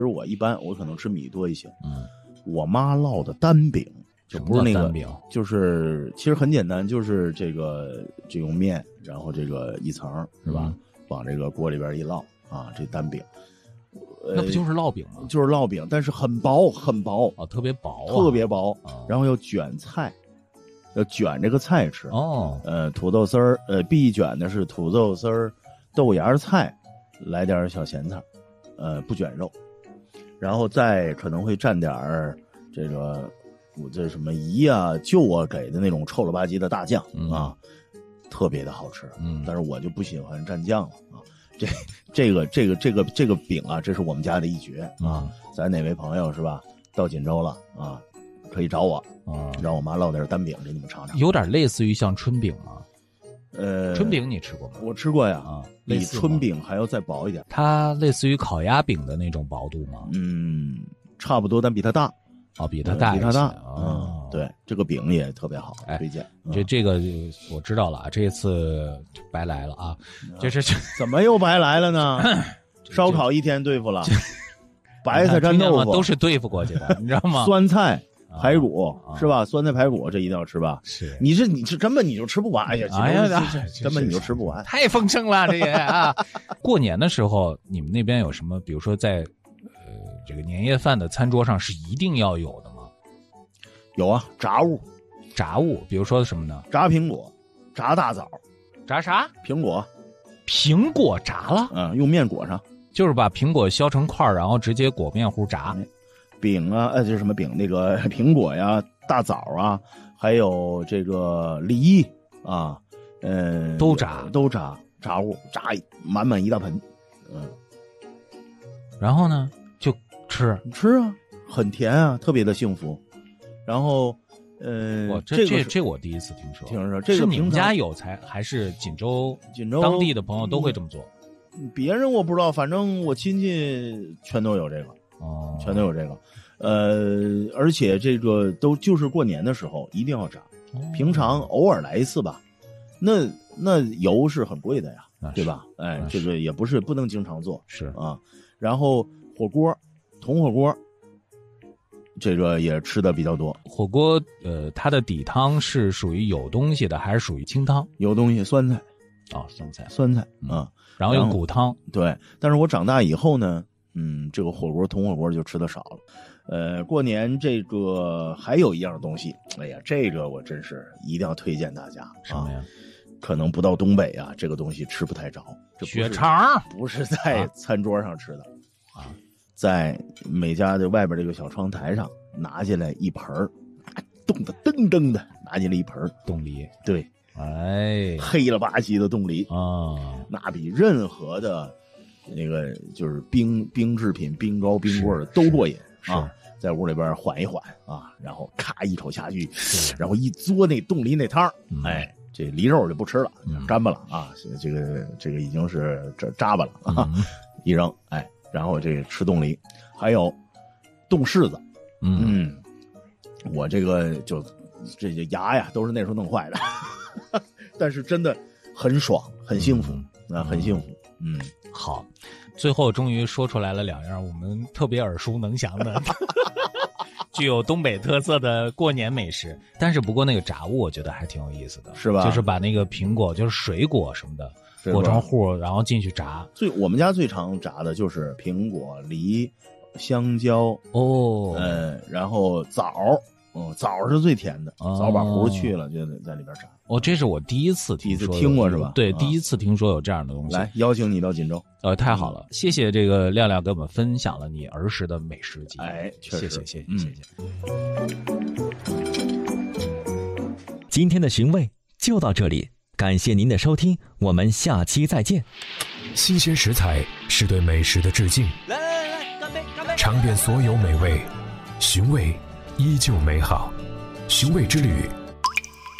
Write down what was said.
实我一般我可能吃米多一些。我妈烙的单饼，就不是那个，就是其实很简单，就是这种面，然后这个一层是吧，往这个锅里边一烙啊，这单饼。 那不就是烙饼吗？ 就是烙饼，但是很薄很薄特别薄特别薄，然后要卷菜，要卷这个菜吃土豆丝儿，必卷的是土豆丝儿、豆芽菜，来点小咸菜，不卷肉，然后再可能会蘸点这个我这什么姨啊舅啊给的那种臭了吧唧的大酱啊，特别的好吃。但是我就不喜欢蘸酱了啊。这个饼啊，这是我们家的一绝啊！咱哪位朋友是吧？到锦州了啊，可以找我让我妈烙点单饼给你们尝尝。 有点类似于像春饼吗？春饼你吃过吗？ 我吃过呀，比春饼还要再薄一点。 它类似于烤鸭饼的那种薄度吗？ 差不多，但比它大。 比它大一些。 对，这个饼也特别好，推荐。 这个我知道了啊，这次白来了啊，这是怎么又白来了呢？烧烤一天对付了，白菜沾豆腐都是对付过去的，你知道吗？ 酸菜排骨是吧？酸菜排骨这一定要吃吧？ 是， 你根本你就吃不完。哎呀，根本你就吃不完， 太丰盛了这也啊！过年的时候，你们那边有什么？比如说在这个年夜饭的餐桌上是一定要有的吗？ 有啊，炸物， 比如说什么呢？ 炸苹果，炸大枣， 炸啥？ 苹果炸了？ 用面裹上， 就是把苹果削成块，然后直接裹面糊炸。 饼啊，这是什么饼？那个苹果呀，大枣啊，还有这个梨啊， 都炸物，炸满一大盆， 然后呢就吃啊， 很甜啊，特别的幸福。然后， 这我第一次听说。 这个是你们家有才，还是锦州当地的朋友都会这么做？ 别人我不知道，反正我亲戚全都有这个，全都有这个。而且这个都就是过年的时候一定要炸，平常偶尔来一次吧。那油是很贵的呀，对吧？这个也不能经常做， 是啊。然后铜火锅。这个也吃的比较多。 火锅它的底汤是属于有东西的还是属于清汤？ 有东西，酸菜。酸菜然后有骨汤。 对，但是我长大以后呢，这个铜火锅就吃的少了。过年这个还有一样东西，哎呀，这个我真是一定要推荐大家。 什么呀？ 可能不到东北啊，这个东西吃不太着。 血肠不是在餐桌上吃的在每家的外边这个小窗台上拿下来一盆冻得噔噔的，拿进来一盆冻梨。 对，黑了吧唧的冻梨那比任何的那个就是冰制品、冰糕、冰棍都过瘾啊！在屋里边缓一缓啊，然后咔一口下去，然后一嘬那冻梨那汤，这梨肉就不吃了，干巴了啊！这个已经是扎巴了啊！一扔，然后这个吃冻梨，还有冻柿子，我这个这牙呀都是那时候弄坏的，但是真的很爽，很幸福很幸福。 好，最后终于说出来了两样我们特别耳熟能详的具有东北特色的过年美食。但是不过那个炸物我觉得还挺有意思的， 是吧？ 就是把那个苹果，就是水果什么的裹成糊，然后进去炸。 我们家最常炸的就是苹果、梨、香蕉然后枣，枣是最甜的，枣把核去了就在里边炸。 这是我第一次听过是吧？ 对，第一次听说有这样的东西。 来，邀请你到锦州。 太好了，谢谢这个亮亮给我们分享了你儿时的美食记忆。 确实， 谢谢。 今天的寻味就到这里，感谢您的收听，我们下期再见。 新鲜食材是对美食的致敬， 来，干杯！ 尝遍所有美味，寻味依旧美好。寻味之旅，